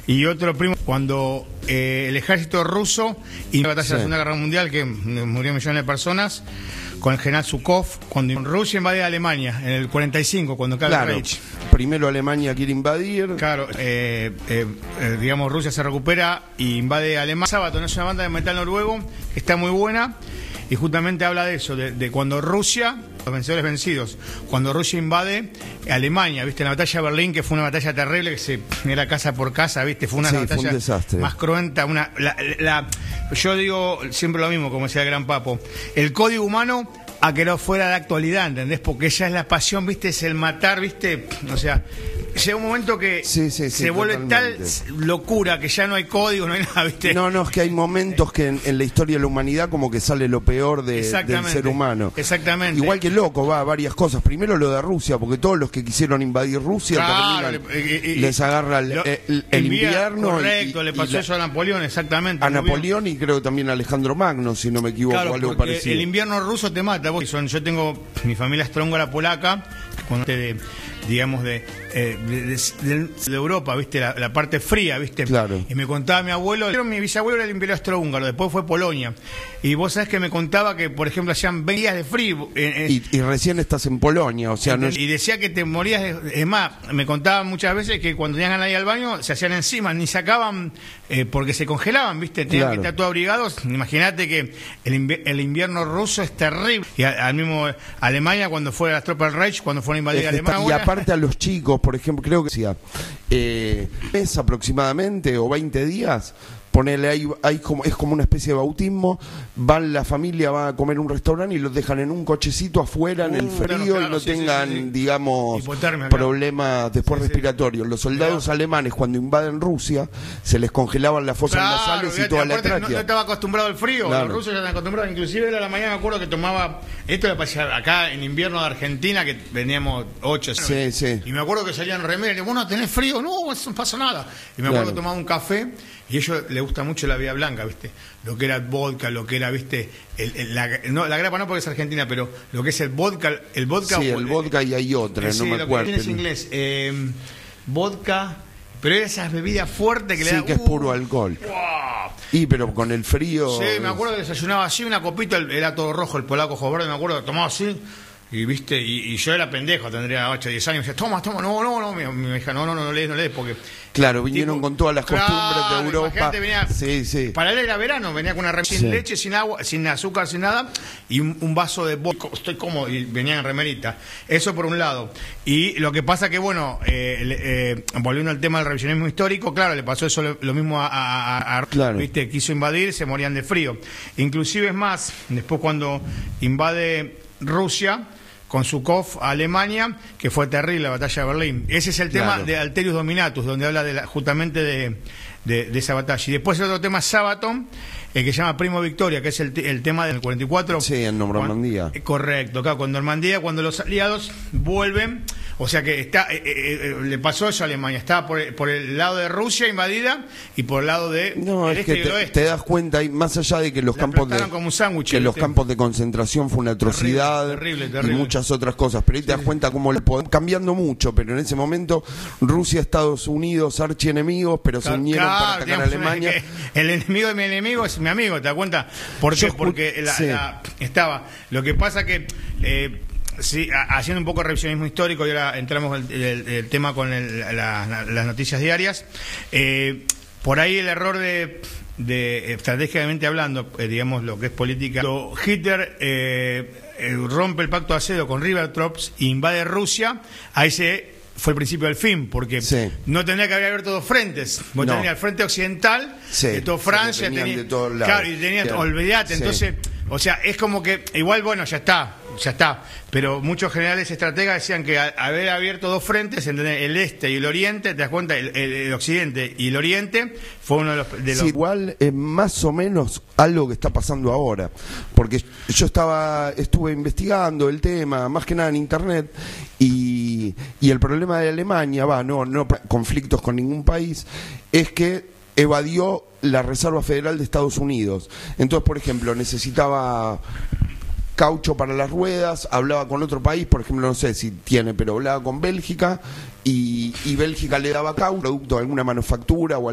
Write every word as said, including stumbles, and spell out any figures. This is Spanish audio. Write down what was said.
y otro primo cuando eh, el ejército ruso y la batalla sí. de la Segunda Guerra Mundial, que murieron millones de personas, con el general Zhukov, cuando Rusia invade Alemania en el cuarenta y cinco, cuando cae claro. el Reich. Primero Alemania quiere invadir. Claro, eh, eh, eh, digamos, Rusia se recupera y invade Alemania. Sabaton es una banda de metal noruego que está muy buena y justamente habla de eso, de, de cuando Rusia, los vencedores vencidos, cuando Rusia invade Alemania, viste, la batalla de Berlín, que fue una batalla terrible, que se era casa por casa, viste, fue una sí, batalla fue un más cruenta, una, la, la, yo digo siempre lo mismo, como decía el gran Papo, el código humano a que no fuera de actualidad, ¿entendés? Porque ya es la pasión, viste, es el matar, viste, o sea, llega un momento que sí, sí, sí, se vuelve totalmente. tal locura que ya no hay código, no hay nada, viste. No, no, es que hay momentos que en, en la historia de la humanidad como que sale lo peor de, del ser humano. Exactamente. Igual que loco, va, varias cosas. Primero lo de Rusia, porque todos los que quisieron invadir Rusia claro, terminan, le, y, y, les agarra el, lo, el, el invierno. Correcto, y, le pasó y eso a Napoleón, exactamente. A Napoleón y creo que también a Alejandro Magno, si no me equivoco, claro, algo porque parecido. El invierno ruso te mata. Yo tengo mi familia estrongara polaca, de, digamos, de, eh, de, de, de Europa, ¿viste? La, la parte fría, ¿viste? Claro. Y me contaba mi abuelo, mi bisabuelo era el Imperio Austrohúngaro, después fue Polonia. Y vos sabés que me contaba que, por ejemplo, hacían veinte días de frío. Eh, eh, y, y recién estás en Polonia, o sea, no es... Y decía que te morías de... Es más, me contaba muchas veces que cuando tenían ganas de ir al baño, se hacían encima, ni sacaban, eh, porque se congelaban, ¿viste? Tenían claro. que estar todos abrigados. Imagínate que el, inv el invierno ruso es terrible. Y a, al mismo Alemania, cuando fue las tropas del Reich, cuando fueron a invadir Alemania... Y aparte a los chicos, por ejemplo, creo que decía, eh, es aproximadamente, o veinte días... Ponele ahí, ahí como, es como una especie de bautismo, van la familia, va a comer a un restaurante y los dejan en un cochecito afuera uh, en el frío claro, claro, y no sí, tengan, sí, sí. digamos, problemas después sí, respiratorios. Los soldados claro. alemanes cuando invaden Rusia se les congelaban las fosas claro, nasales fíjate, y toda la tráquea. No, no estaba acostumbrado al frío, claro. los rusos ya están acostumbrados, inclusive era la mañana, me acuerdo que tomaba, esto le pasaba acá en invierno de Argentina, que veníamos ocho, sí, sí. y me acuerdo que salían remeras, y bueno, ¿tenés frío? No, eso no pasa nada. Y me acuerdo claro. que tomaba un café, y a ellos les gusta mucho la vida blanca, ¿viste? Lo que era vodka, lo que era, ¿viste? El, el, la, no, la grapa no porque es argentina, pero lo que es el vodka, el vodka... Sí, el vodka y hay otra, sí, no me lo acuerdo. Que tiene es inglés, eh, vodka, pero era esas bebidas fuertes que sí, le da... Sí, que es puro alcohol. Wow. Y pero con el frío... Sí, me acuerdo que desayunaba así, una copita, era todo rojo, el polaco ojos verdes, me acuerdo que tomaba así... Y viste, y, y yo era pendejo, tendría ocho, diez años, y me decía, toma, toma, no, no, no, mi, mi hija, no, no, no, no lees, no lees, porque... Claro, vinieron tipo, con todas las costumbres claro, de Europa. Venía, sí, sí. Para él era verano, venía con una remera sin sí. leche, sin agua, sin azúcar, sin nada, y un, un vaso de vodka, estoy cómodo, y venía en remerita. Eso por un lado. Y lo que pasa que, bueno, eh, eh, volviendo al tema del revisionismo histórico, claro, le pasó eso lo, lo mismo a, a, a claro. viste, quiso invadir, se morían de frío. Inclusive es más, después cuando invade Rusia... con Zhukov a Alemania, que fue terrible la batalla de Berlín. Ese es el tema claro. de Alterius Dominatus, donde habla de la, justamente de, de, de esa batalla. Y después el otro tema, Sabaton, el que se llama Primo Victoria, que es el, el tema del cuarenta y cuatro. Sí, en Normandía. Cuando, correcto, claro, con Normandía, cuando los aliados vuelven, o sea que está eh, eh, le pasó eso a Alemania, estaba por, por el lado de Rusia invadida y por el lado de no, el es este que y el te, oeste. te das cuenta, y más allá de que los la campos de como un sándwich, que los ¿viste? campos de concentración fue una atrocidad terrible, terrible, terrible. y muchas otras cosas, pero ahí te das cuenta cómo le podemos cambiando mucho, pero en ese momento Rusia, Estados Unidos, archienemigos, pero se unieron claro, para atacar a Alemania. El enemigo de mi enemigo es mi amigo, ¿te das cuenta? ¿Por qué? Porque la, sí. la, estaba. Lo que pasa que eh, sí, haciendo un poco de revisionismo histórico, y ahora entramos el, el, el tema con el, la, la, las noticias diarias, eh, por ahí el error de, de estratégicamente hablando, eh, digamos lo que es política, Hitler eh, eh, rompe el pacto de Acedo con Ribbentrop, invade Rusia, ahí se... fue el principio del fin, porque sí. no tendría que haber abierto dos frentes. Vos no. tenías el frente occidental, sí. de toda Francia, tenía, tenía, de todos lados. Claro, y tenías, claro. olvidate, sí. entonces, o sea, es como que, igual, bueno, ya está, ya está, pero muchos generales estrategas decían que al haber abierto dos frentes, ¿entendés? El este y el oriente, te das cuenta, el, el, el occidente y el oriente, fue uno de los... De los... Sí, igual es más o menos algo que está pasando ahora, porque yo estaba estuve investigando el tema, más que nada en internet, y, y el problema de Alemania, va, no, no conflictos con ningún país, es que evadió la Reserva Federal de Estados Unidos. Entonces, por ejemplo, necesitaba caucho para las ruedas, hablaba con otro país, por ejemplo, no sé si tiene, pero hablaba con Bélgica, y, y Bélgica le daba caucho, producto de alguna manufactura o